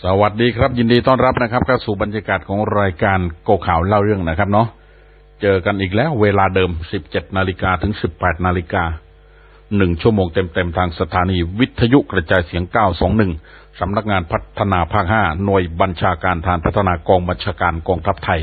สวัสดีครับยินดีต้อนรับนะครับเข้าสู่บรรยากาศของรายการโกข่าวเล่าเรื่องนะครับเนาะเจอกันอีกแล้วเวลาเดิม 17 นาฬิกาถึง 18 นาฬิกา1 ชั่วโมงเต็มๆทางสถานีวิทยุกระจายเสียง 921 สำนักงานพัฒนาภาค 5 หน่วยบัญชาการฐานพัฒนากองบัญชาการกองทัพไทย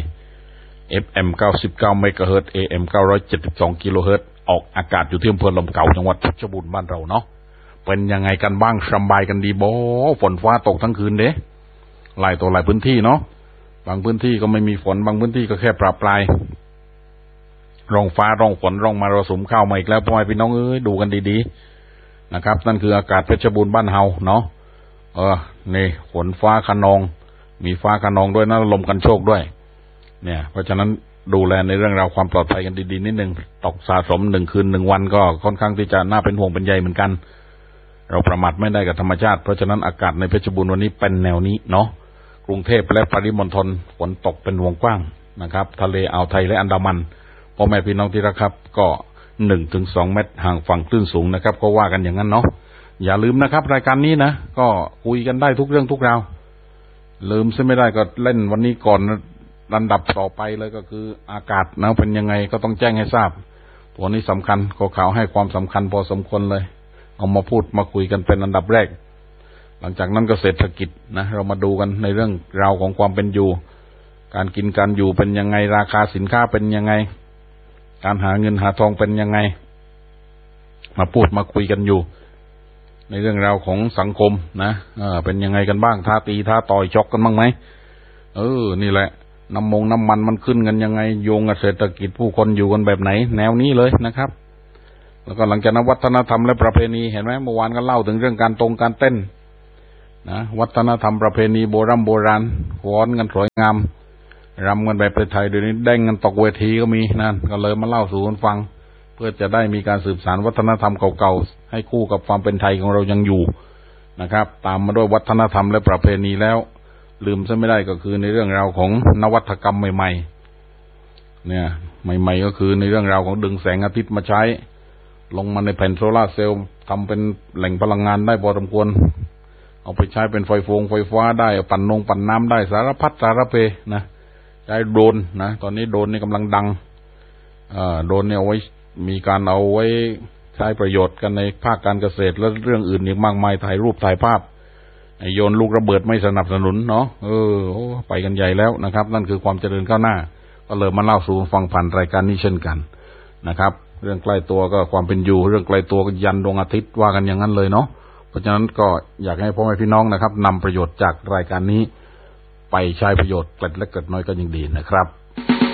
FM 99 เมกะเฮิรตซ์ AM 972 กิโลเฮิรตซ์ออกอากาศอยู่ที่อำเภอลมเก่าจังหวัดเพชรบูรณ์บ้านเราเนาะเป็นยังไงกันบ้างสบายกันดีบ่ฝนฟ้าตกทั้งคืนเด้หลายพื้นที่เนาะบางพื้นที่ก็ไม่มีฝนบางพื้นที่ก็แค่ปรับปลายร่องฟ้าร่องฝนร่องมรสุมเข้ามาอีกแล้วพ่อแม่พี่น้องดูกันดีๆนะครับนั่นคืออากาศเพชรบูรณ์บ้านเฮาเนาะนี่ฝนฟ้าคะนองมีฟ้าคะนองด้วยนะลมกันโชคด้วยเนี่ยเพราะฉะนั้นดูแลในเรื่องราวความปลอดภัยกันดีๆนิดนึงตกสะสม1 คืน 1 วันก็ค่อนข้างที่จะน่าเป็นห่วงเป็นใยเหมือนกันเราประมาทไม่ได้กับธรรมชาติเพราะฉะนั้นอากาศในเพชรบูรณ์วันนี้เป็นแนวนี้เนาะกรุงเทพและปริมณฑลฝนตกเป็นวงกว้างนะครับทะเลอ่าวไทยและอันดามันพ่อแม่พี่น้องที่รักครับก็ 1-2 เมตรห่างฝั่งคลื่นสูงนะครับก็ว่ากันอย่างนั้นเนาะอย่าลืมนะครับรายการนี้นะก็คุยกันได้ทุกเรื่องทุกราวลืมซะไม่ได้ก็เล่นวันนี้ก่อนลำดับต่อไปเลยก็คืออากาศนะเป็นยังไงก็ต้องแจ้งให้ทราบตัวนี้สำคัญก็ข่าวให้ความสำคัญพอสมควรเลยเอามาพูดมาคุยกันเป็นอันดับแรกหลังจากนั้นก็เศรษฐกิจนะเรามาดูกันในเรื่องราวของความเป็นอยู่การกินการอยู่เป็นยังไงราคาสินค้าเป็นยังไงการหาเงินหาทองเป็นยังไงมาพูดมาคุยกันอยู่ในเรื่องราวของสังคมนะเป็นยังไงกันบ้างท้าตีท้าต่อยช็อกกันบ้างไหมนี่แหละน้ำมันมันขึ้นกันยังไงโยงกับเศรษฐกิจผู้คนอยู่กันแบบไหนแนวนี้เลยนะครับแล้วก็หลังจากนั้นวัฒนธรรมและประเพณีเห็นไหมเมื่อวานก็เล่าถึงเรื่องการเต้นนะวัฒนธรรมประเพณีโบราณฟ้อนกันสวยงามรำกันแบบไทยๆเดี๋ยวนี้เด้งกันตกเวทีก็มีนั่นก็เลยมาเล่าสู่กันฟังเพื่อจะได้มีการสืบสานวัฒนธรรมเก่าๆให้คู่กับความเป็นไทยของเรายังอยู่นะครับตามมาด้วยวัฒนธรรมและประเพณีแล้วลืมซะไม่ได้ก็คือในเรื่องราวของนวัตกรรมใหม่ๆเนี่ยใหม่ๆก็คือในเรื่องราวของดึงแสงอาทิตย์มาใช้ลงมาในแผ่นโซล่าร์เซลล์ทำเป็นแหล่งพลังงานได้พอสมควรเอาไปใช้เป็นไฟฟ้าได้ปั่นน้ำได้สารพัดสารเพนะใช้โดรนนะตอนนี้โดรนนี่กำลังดังโดรนเนี่ยเอาไว้มีการเอาไว้ใช้ประโยชน์กันในภาคการเกษตรและเรื่องอื่นอีกมากมายถ่ายรูปถ่ายภาพโยนลูกระเบิดไม่สนับสนุนเนาะไปกันใหญ่แล้วนะครับนั่นคือความเจริญก้าวหน้าก็เลยมาเล่าสู่ฟังผ่านรายการนี้เช่นกันนะครับเรื่องใกล้ตัวก็ความเป็นอยู่เรื่องไกลตัวก็ยันดวงอาทิตย์ว่ากันอย่างนั้นเลยเนาะเพราะฉะนั้นก็อยากให้พ่อแม่พี่น้องนะครับนำประโยชน์จากรายการนี้ไปใช้ประโยชน์เกิดเล็กเกิดน้อยก็ยิ่งดีนะครับ